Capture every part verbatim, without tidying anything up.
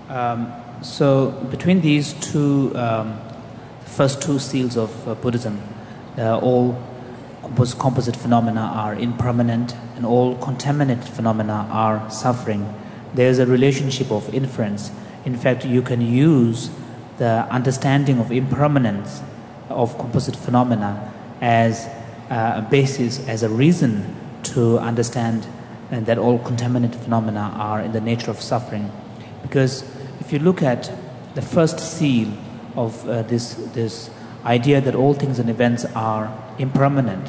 Um, so between these two, um, first two seals of uh, Buddhism, uh, all compos composite phenomena are impermanent and all contaminated phenomena are suffering. There is a relationship of inference. In fact, you can use the understanding of impermanence of composite phenomena as uh, a basis, as a reason to understand uh, that all contaminated phenomena are in the nature of suffering. Because if you look at the first seal of uh, this, this idea that all things and events are impermanent,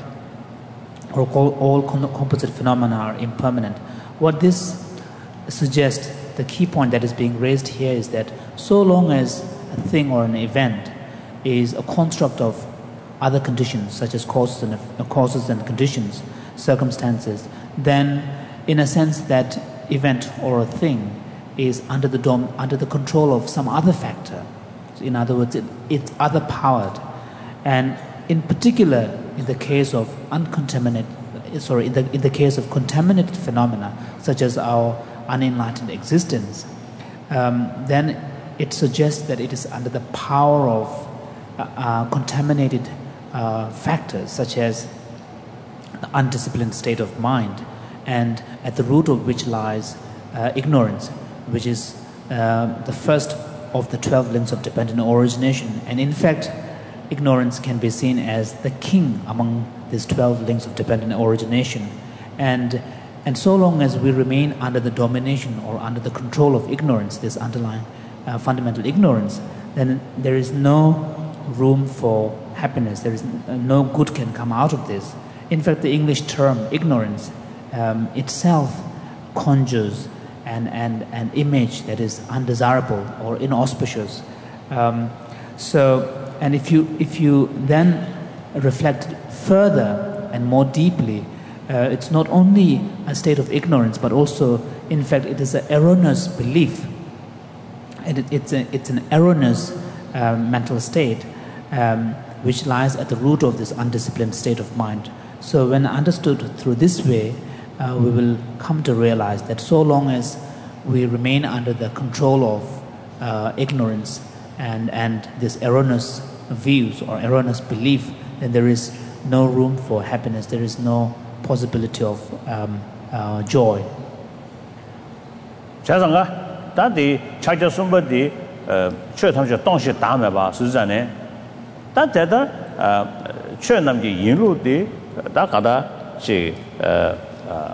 or all composite phenomena are impermanent, what this suggests, the key point that is being raised here is that so long as a thing or an event is a construct of other conditions, such as causes and, uh, causes and conditions, circumstances, then in a sense that event or a thing is under the dom under the control of some other factor. In other words, it, it's other powered. And in particular, in the case of uncontaminated, sorry, in the, in the case of contaminated phenomena, such as our unenlightened existence, um, then it suggests that it is under the power of uh, uh, contaminated uh, factors, such as the undisciplined state of mind, and at the root of which lies uh, ignorance, which is uh, the first of the twelve links of dependent origination. And in fact, ignorance can be seen as the king among these twelve links of dependent origination. And, and so long as we remain under the domination or under the control of ignorance, this underlying uh, fundamental ignorance, then there is no room for happiness. There is no good can come out of this. In fact, the English term ignorance um, itself conjures an, an, an image that is undesirable or inauspicious. Um, so, and if you, if you then reflect further and more deeply, uh, it's not only a state of ignorance, but also, in fact, it is an erroneous belief. And it, it's, a, it's an erroneous uh, mental state um, which lies at the root of this undisciplined state of mind. So when understood through this way, uh, we will come to realize that so long as we remain under the control of uh, ignorance and, and this erroneous views or erroneous belief, then there is no room for happiness, there is no possibility of um, uh, joy. 다디 차저 숨버디 어 최탐저 동시 다음에 봐 수자네 다대다 어 최남기 인루디 다가다 지어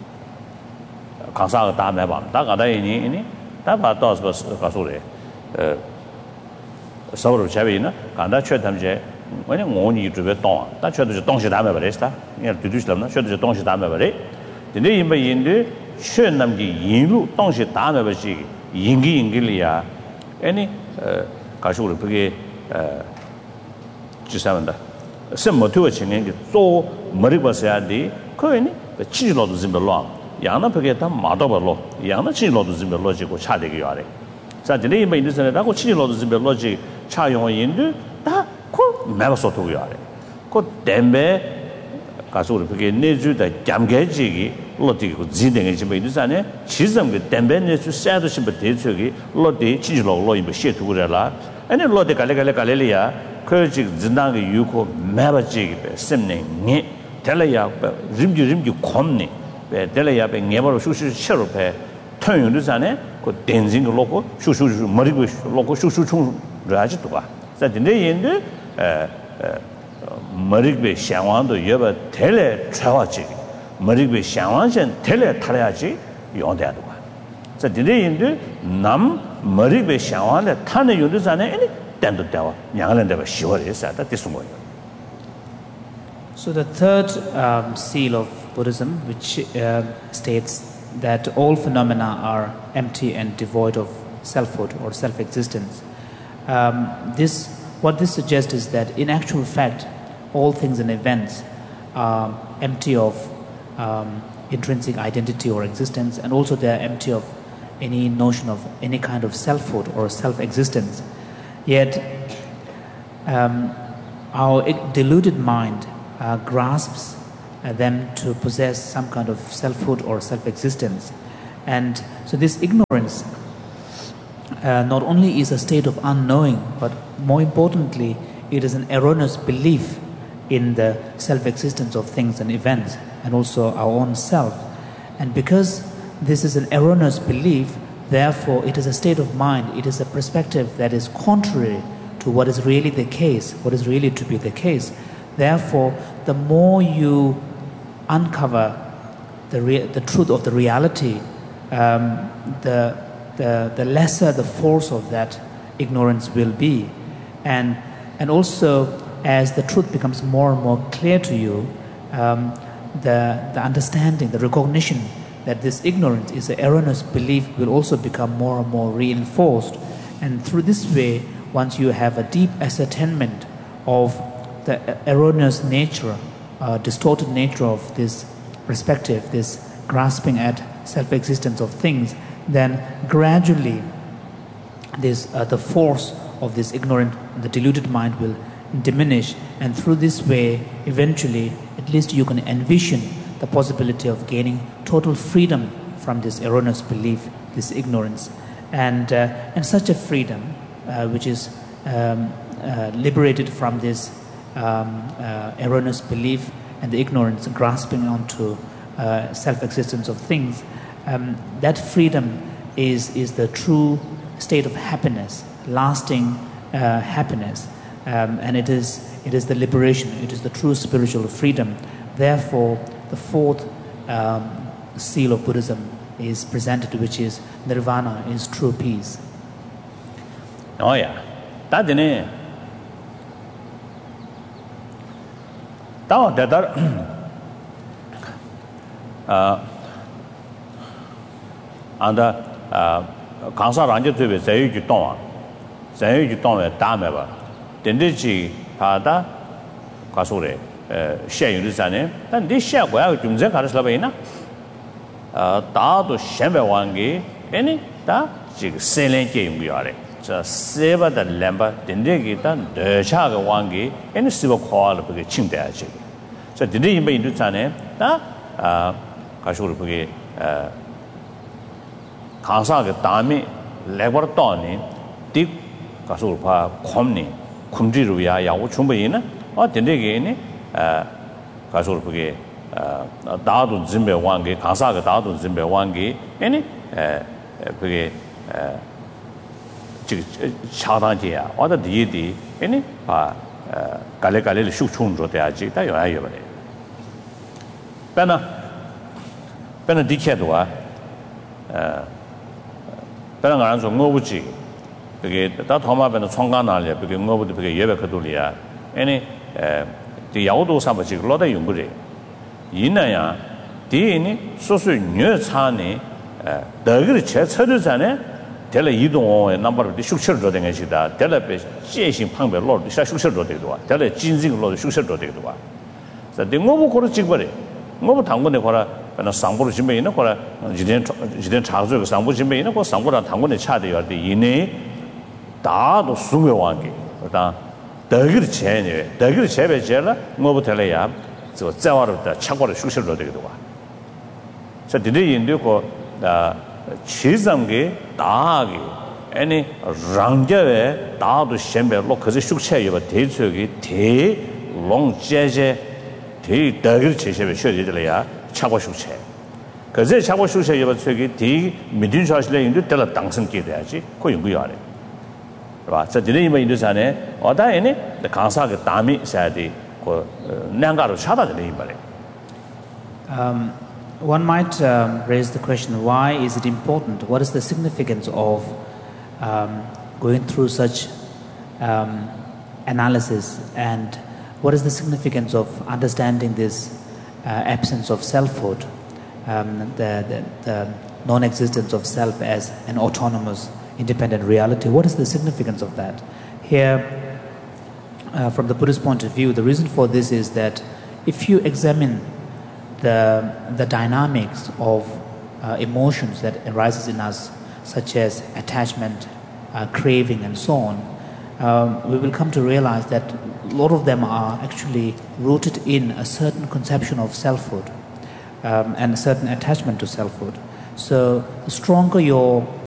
강사가 다음에 봐 다가다 이니 이니 다바도 가소래 어 서로 제비나 간다 최탐제 뭐냐 원이 주베 동 다 최도 동시 다음에 버렸다 이 두두슬람나 최도 동시 다음에 버려 근데 이뭐 인데 최남기 인루 동시 다음에 버시 인기 인기리야 아니 어 가시고 그게 어 지사한다 선모토의 진행이 또 머리 버셔야 돼 그거니 치료도 좀 별로 양나 그게 다 마도벌로 양나 치료도 좀 별로 지고 차되게 요래 자 근데 이 메인들은 라고 치료도 좀 별로 지 차용인데 다그 매버서도 요래 그 댐베 가서 그게 내주다 잠개지기 로디고 진행이 좀 있잖아요. 지금 그 댐벤에서 싸도 심 대처기 로디 지지로 로이면 셰투그래라. 아니 로디 갈래갈래 갈래리아 그 지금 진당의 유고 매버지기 셈네. 텔레야 림지 림지 콤네. 배 텔레야 배 녀버로 슈슈 셔로배 통용도잖아요. 그 댄징 로고 슈슈슈 머리고 로고 슈슈충 라지도 봐. 자 근데 얘는 에 머리배 상황도 여버 텔레 차와지 머리배 상황선 텔레 타야지 용대도 봐. 자 디레인데 남 머리배 상황에 타는 요도잖아요. 아니 땡도 되와 양을는데 봐 쉬워서 다 됐은 거예요. So the third um, seal of Buddhism, which uh, states that all phenomena are empty and devoid of selfhood or self-existence. Um, this, what this suggests is that in actual fact, all things and events are empty of um, intrinsic identity or existence, and also they are empty of any notion of any kind of selfhood or self-existence. Yet, um, our deluded mind uh, grasps uh, them to possess some kind of selfhood or self-existence. And so this ignorance uh, not only is a state of unknowing, but more importantly, it is an erroneous belief in the self-existence of things and events, and also our own self. And because this is an erroneous belief, therefore it is a state of mind, it is a perspective that is contrary to what is really the case, what is really to be the case. Therefore, the more you uncover the, rea- the truth of the reality, um, the, the, the lesser the force of that ignorance will be. And, and also, as the truth becomes more and more clear to you, um, the, the understanding, the recognition that this ignorance is an erroneous belief will also become more and more reinforced. And through this way, once you have a deep ascertainment of the erroneous nature, uh, distorted nature of this perspective, this grasping at self-existence of things, then gradually this, uh, the force of this ignorant, the deluded mind will diminish, and through this way, eventually, at least you can envision the possibility of gaining total freedom from this erroneous belief, this ignorance. And, uh, and such a freedom, uh, which is um, uh, liberated from this um, uh, erroneous belief and the ignorance grasping onto uh, self-existence of things, um, that freedom is, is the true state of happiness, lasting uh, happiness. Um, and it is, it is the liberation, it is the true spiritual freedom. Therefore, the fourth um, seal of Buddhism is presented, which is nirvana, is true peace. Oh yeah, that is that that uh and uh Kansa Ranja to be Zayu Juton, Zayu Juton, Dameva, Dendici Pada Kasure, share you this name, then this share where Jumze Karaslavina. Da to Shembe Wangi, any da jig sailing game we are. Just save the lamber, Dindegita, the Chaga Wangi, any civil call of the Chimdachi. So did he be into Tane? Da Kashurpugi Kansaga Dami, Labortoni, Dick Kasurpa, Comni, Kumjiruya, Yawuchumbaina, or Dindegini, Kasurpugi. Dadu Zimbe Wangi, Kansaga Dadu Zimbe Wangi, any Pigi Chadantia, or the deity, any Galekali Shuchun Roteaji, that you are. Pena Pena Dicadua Penangaranzo Mobuchi, that Homa and the Tonganalia, because Mobu to Yeva Cadulia, any the Yaudo Sabachi, Loda Yunguri. 이나야 디니 소수 녀차니 더그 제처르잖아 텔레 이동의 넘버를 슈셔로 된 것이다 텔레베 제신 방배 로드 슈셔로 되도 와 텔레 진징 로드 슈셔로 되도 와 그래서 등고부 거로 찍버리 뭐부 당군에 거라 그러나 상부로 준비 있는 거라 지된 지된 차주의 상부 준비 있는 거 상부랑 당군에 차대요 돼 이내 다도 수매 왕기 그다 더그 제네 더그 제배 제라 뭐부 텔레야 저 자와르다 차고를 슈셔로 되기도 와. 저 디데 인도고 다 치zam게 다하게 아니 랑제에 다도 셴베로 그저 슈체여가 대초기 대 롱제제 대 더글 제세베 셔지들이야 차고 슈체. 그저 차고 슈체여가 저기 대 미딘샤실에 인도 때라 당선게 돼야지. 그 연구야. 봐. 저 디데 이마 인도산에 어다에네 강사가 담이 사야지. Um, one might um, raise the question, why is it important? What is the significance of um, going through such um, analysis, and what is the significance of understanding this uh, absence of selfhood, um, the, the, the non-existence of self as an autonomous, independent reality? What is the significance of that? Here, Uh, from the Buddhist point of view, the reason for this is that if you examine the, the dynamics of uh, emotions that arises in us, such as attachment, uh, craving, and so on, um, we will come to realize that a lot of them are actually rooted in a certain conception of selfhood um, and a certain attachment to selfhood. So the stronger your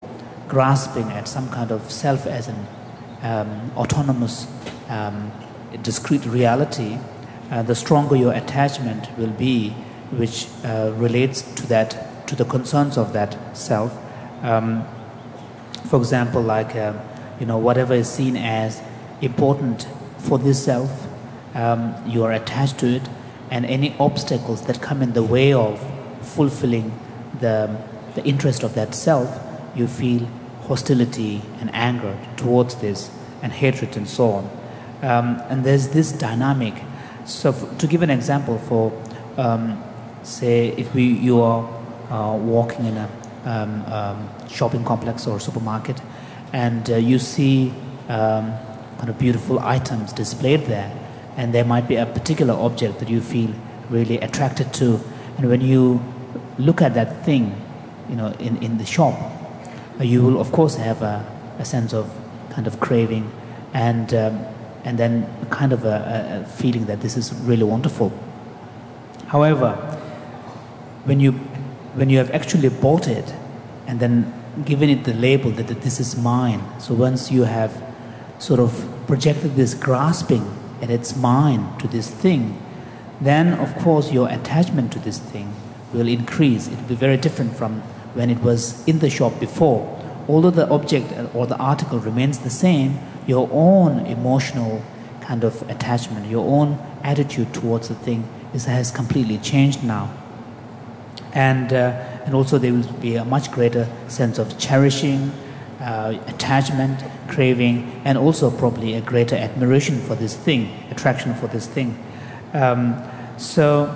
grasping at some kind of self as an um, autonomous, um, discrete reality, uh, the stronger your attachment will be, which uh, relates to that, to the concerns of that self. Um, for example, like uh, you know, whatever is seen as important for this self, um, you are attached to it, and any obstacles that come in the way of fulfilling the the interest of that self, you feel hostility and anger towards this, and hatred and so on. Um, and there's this dynamic. So, f- to give an example, for um, say, if we you are uh, walking in a um, um, shopping complex or supermarket, and uh, you see um, kind of beautiful items displayed there, and there might be a particular object that you feel really attracted to, and when you look at that thing, you know, in, in the shop, uh, you will of course have a, a sense of kind of craving, and um, and then kind of a, a feeling that this is really wonderful. However, when you when you have actually bought it and then given it the label that, that this is mine, so once you have sort of projected this grasping and it's mine to this thing, then of course your attachment to this thing will increase. It will be very different from when it was in the shop before. Although the object or the article remains the same, your own emotional kind of attachment, your own attitude towards the thing is, has completely changed now. And, uh, and also there will be a much greater sense of cherishing, uh, attachment, craving, and also probably a greater admiration for this thing, attraction for this thing. Um, so,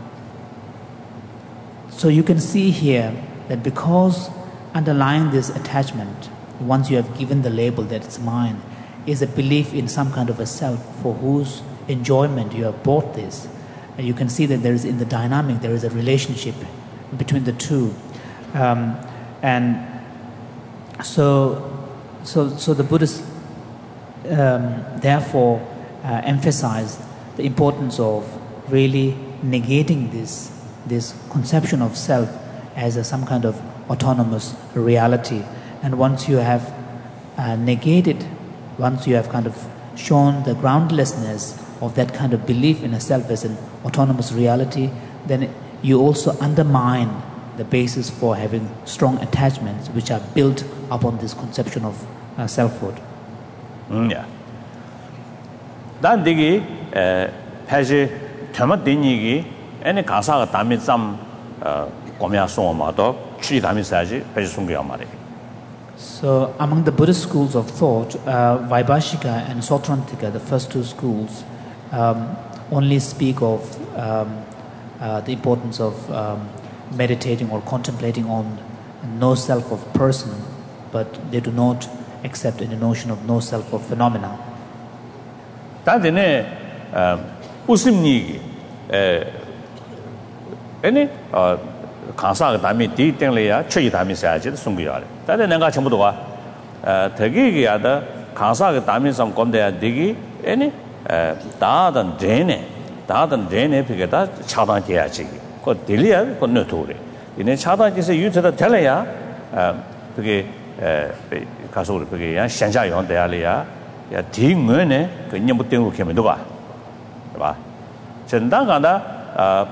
so you can see here that because underlying this attachment, once you have given the label that it's mine, is a belief in some kind of a self for whose enjoyment you have bought this. And you can see that there is, in the dynamic, there is a relationship between the two. Um, and so, so, so the Buddhists um, therefore uh, emphasize the importance of really negating this, this conception of self as a, some kind of autonomous reality. And once you have uh, negated, once you have kind of shown the groundlessness of that kind of belief in a self as an autonomous reality, then you also undermine the basis for having strong attachments which are built upon this conception of uh, selfhood. Mm, yeah. Dan digi phaji thama dinigi ene kasa ga dami zam komya so ma do chi dami saji phaji sungge amare. So among the Buddhist schools of thought, uh, Vaibhashika and Sautrantika, the first two schools, um, only speak of um, uh, the importance of um, meditating or contemplating on no self of person, but they do not accept any notion of no self of phenomena. Tadine usimni ene kansa ga dami di tengle ya chi dami saji sungge yare. Tade nenga chembu do wa thegi gi ya da kansa ga dami sam komde ya digi ene da dan dene da dan dene pige da chadan je ya ji ko diliya ko no to re ine chadan ji se yu de tele ya pige 가서 우리 그게 야 현자 용 대야리야 야 뒤면에 그 nhiệm定路开门对吧对吧真当讲的啊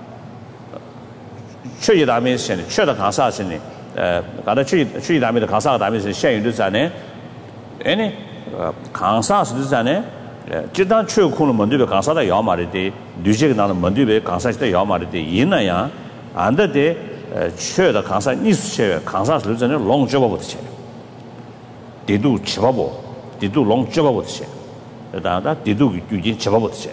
确一大面现确的康萨是呢呃搞的确确一大面的康萨大面是现有的在呢哎呢呃康萨是在呢呃这当确空了门对的康萨的要嘛的旅这个那的门对的康萨的要嘛的因那样安的的呃确的康萨你是确康萨是在呢龙脚不的切디두 치바보 디두 롱 쳐바보듯이 다다 디두 규진 쳐바보듯이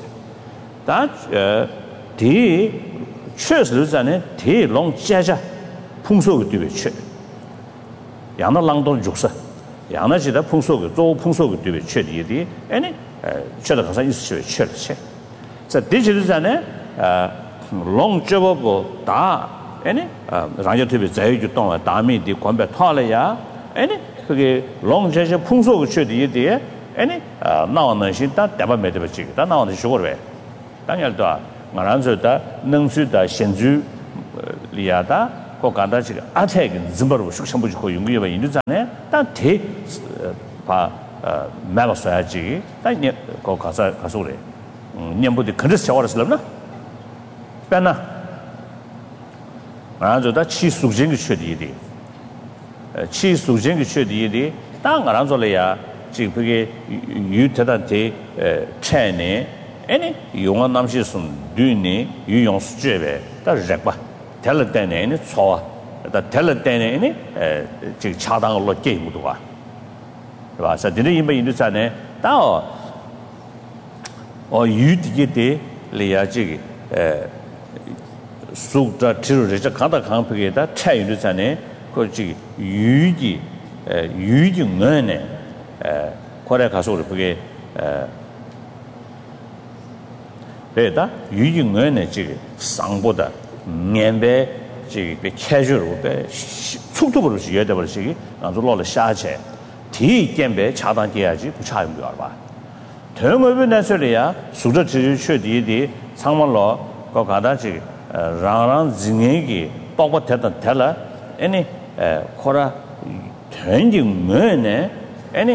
다디 최스르자네 디롱 짜자 풍속의 뒤에 최 양나 랑돈 죽서 양나지다 풍속의 조 풍속의 뒤에 최디디 아니 최다 가서 있으셔 최르체 자 디지르자네 롱 쳐바보 다 아니 라저 뒤에 자유주 동안 다음에 디 관배 타려야 아니 그게 롱제제 풍속의 최대에 아니 나오는 신다 대바 매대버지 다 나오는 식으로 해 당연히도 나란서다 능수다 신주 리아다 그 간다지 아택 짐바로 숙성부지 고 용기가 있는잖아요. 다대 봐 매가 써야지. 다니 그 가서 가서 그래. 음, 년부터 그래서 저거를 빼나. 아저다 치숙쟁이 쳐디디. 치숙쟁이 쳐디디. 땅 알아서래야 지금 그게 유태단테 차네. 아니 용한 남시선 뒤니 유용수제베 다 렉바. 텔 때네 초. 다 텔 때네 에 지금 차당으로 게임도 와. 봐. 사들이 이미 인도산에 다 어 유디게 레야지 에 수다 지르자 가다 강표에다 차이도 전에 그지 유지 에 유증은에 에 거래 가서 우리 그게 에 배다 유증은에 지금 상보다 년배 지금 캐주얼로 배 속도로 지어야 될 것이 안으로를下체 뒤 겜배 차단돼야지 부차는 거 알아. 대응업에 내서야 수저 지주 최디디 상말로 거 가다지 랑랑 진행이 뻑뻑했던 텔라 아니 코라 전증문에 아니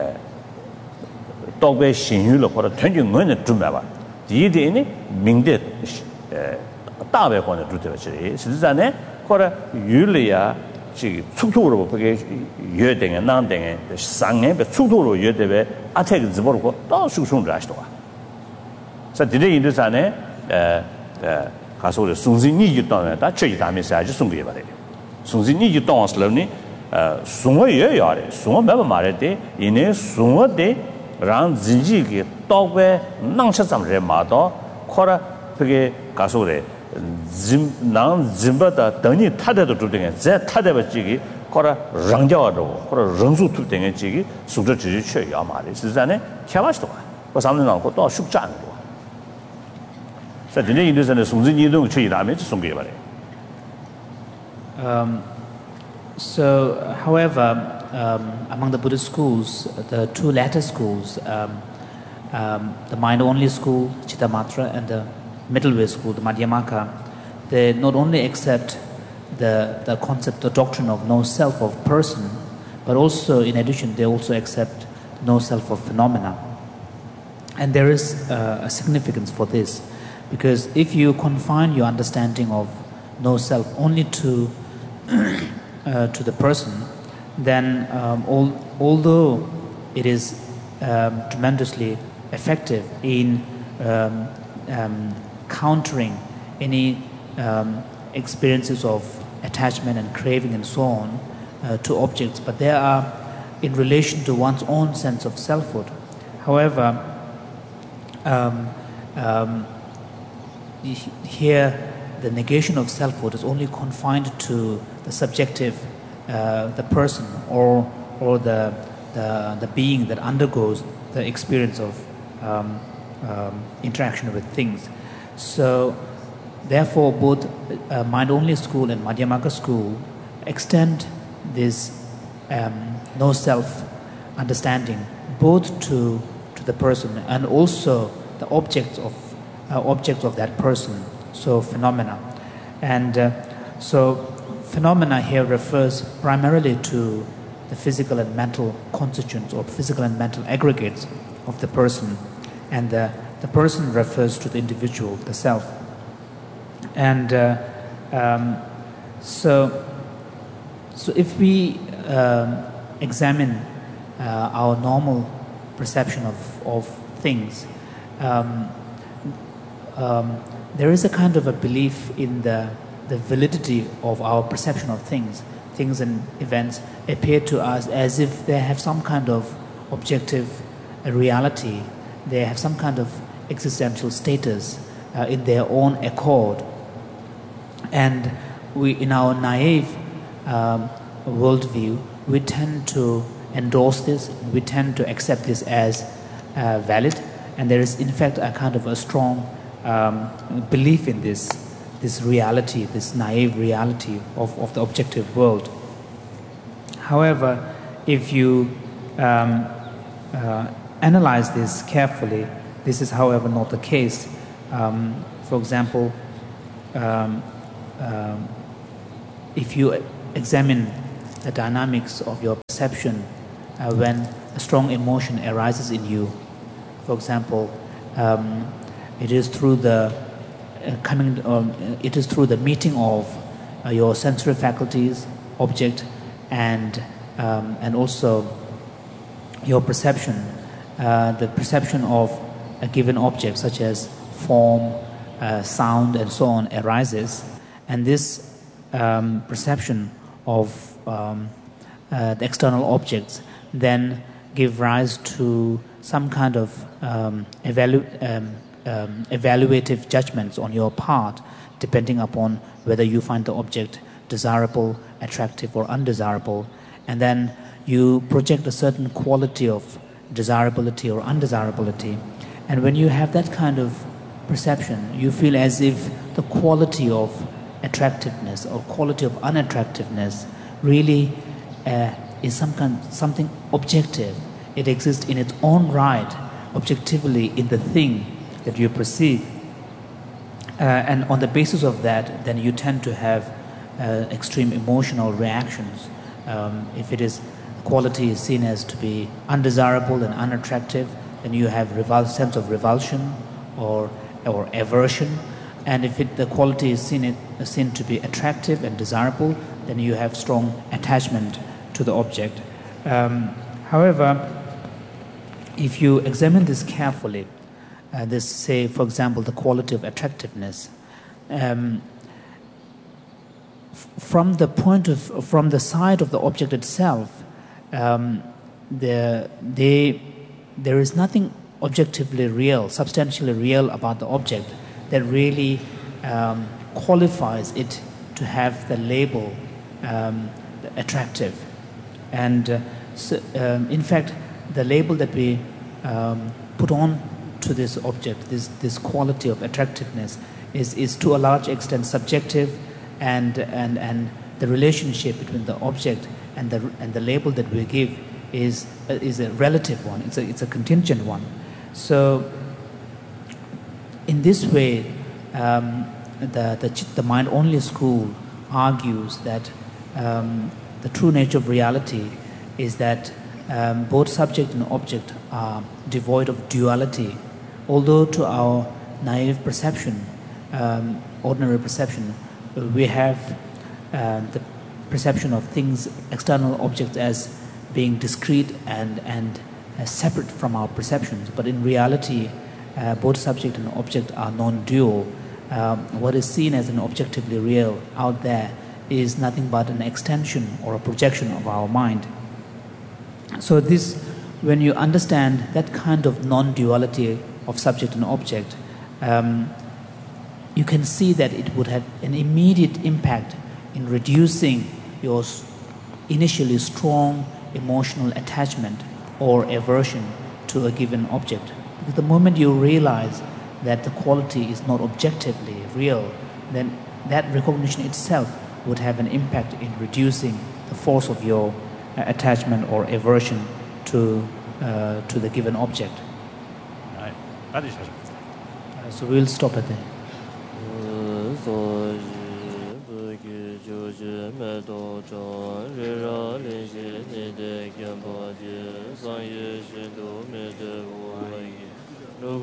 또배 신유로 코라 전증문에 좀 봐봐. 디디니 민데 다배 권에 두더지.实际上呢 코라 유리야 지 속도로 그게 여대에 난대에 상에 속도로 여대에 아택 집어고 또 숙성을 하시더라. 자, 디데 인도산에 에 가서 우리 송진이 있다면 다 저기 다음에 사지 송게 봐야 돼. 송진이 있다면서는 어 송어예요, 야래. 송어 매번 말했대. 이내 송어대 랑 진지게 떡에 낭차잠을 마도 코라 그게 가서 우리 짐난 짐바다 더니 타대도 주등에 제 타대버지기 거라 랑자와도 거라 랑수 투등에 지기 수저 지지 최야 말이实际上에 캐마스도 그 사람들 나고 또 숙자는 거. 자, 근데 인도에서는 송진이 이동 최이라면 송게 말해. Um so however um among the Buddhist schools the two latter schools um um the mind only school Chittamatra and the middle way school, the Madhyamaka, they not only accept the, the concept, the doctrine of no self of person, but also, in addition, they also accept no self of phenomena. And there is uh, a significance for this, because if you confine your understanding of no self only to uh, to the person, then um, all, although it is um, tremendously effective in um, um, countering any um, experiences of attachment and craving and so on uh, to objects, but they are in relation to one's own sense of selfhood. However, um, um, here the negation of selfhood is only confined to the subjective, uh, the person or or the, the the being that undergoes the experience of um, um, interaction with things. So, therefore, both uh, mind-only school and Madhyamaka school extend this um, no-self understanding both to to the person and also the objects of uh, objects of that person. So, phenomena, and uh, so phenomena here refers primarily to the physical and mental constituents or physical and mental aggregates of the person, and the The person refers to the individual, the self. And uh, um, so, so if we um, examine uh, our normal perception of, of things, um, um, there is a kind of a belief in the, the validity of our perception of things. Things and events appear to us as if they have some kind of objective reality. They have some kind of existential status uh, in their own accord, and we, in our naive um, worldview, we tend to endorse this. We tend to accept this as uh, valid, and there is, in fact, a kind of a strong um, belief in this, this reality, this naive reality of, of the objective world. However, if you um, uh, analyze this carefully, this is, however, not the case. Um, for example, um, um, if you examine the dynamics of your perception uh, when a strong emotion arises in you, for example, um, it is through the uh, coming, um, it is through the meeting of uh, your sensory faculties, object, and um, and also your perception, uh, the perception of a given object, such as form, uh, sound, and so on, arises, and this um, perception of um, uh, the external objects then give rise to some kind of um, evalu- um, um, evaluative judgments on your part, depending upon whether you find the object desirable, attractive, or undesirable, and then you project a certain quality of desirability or undesirability. And when you have that kind of perception, you feel as if the quality of attractiveness or quality of unattractiveness really uh, is some kind, something objective. It exists in its own right, objectively, in the thing that you perceive. Uh, and on the basis of that, then you tend to have uh, extreme emotional reactions. Um, if it is quality is seen as to be undesirable and unattractive, then you have revul- sense of revulsion or or aversion. And if it, the quality is seen it, seen to be attractive and desirable, then you have strong attachment to the object. Um, however, if you examine this carefully, uh, this, say, for example, the quality of attractiveness, um, f- from the point of, from the side of the object itself, um, the, they, there is nothing objectively real, substantially real about the object that really um, qualifies it to have the label um, attractive. And uh, so, um, in fact, the label that we um, put on to this object, this, this quality of attractiveness, is, is to a large extent subjective, and, and, and the relationship between the object and the, and the label that we give is, uh, is a relative one, it's a, it's a contingent one. So, in this way, um, the, the, the mind-only school argues that um, the true nature of reality is that um, both subject and object are devoid of duality, although to our naive perception, um, ordinary perception, we have uh, the perception of things, external objects, as being discrete and, and uh, separate from our perceptions. But in reality, uh, both subject and object are non-dual. Um, what is seen as an objectively real out there is nothing but an extension or a projection of our mind. So this, when you understand that kind of non-duality of subject and object, um, you can see that it would have an immediate impact in reducing your initially strong emotional attachment or aversion to a given object. Because the moment you realize that the quality is not objectively real, then that recognition itself would have an impact in reducing the force of your uh, attachment or aversion to uh, to the given object. Right. That is Uh, so we'll stop at there. Sang ye shi du me de wu wei